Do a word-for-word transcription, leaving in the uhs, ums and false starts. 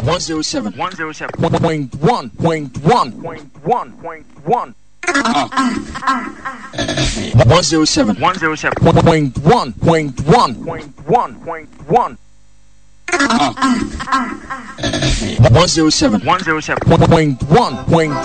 one zero seven one zero seven point one point one point one point one one zero seven one zero seven point one point one point one point one one zero seven one zero seven point one point